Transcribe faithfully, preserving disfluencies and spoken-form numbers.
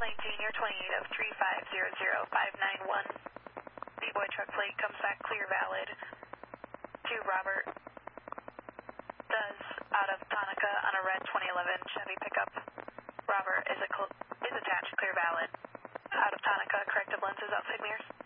nineteen, you're twenty-eight of three five zero zero five nine one. B-Boy truck plate comes back clear valid to Robert. Does out of Tonica on a red twenty eleven Chevy pickup. Robert is, a is attached, clear valid. Out of Tonica, corrective lenses, outside mirrors.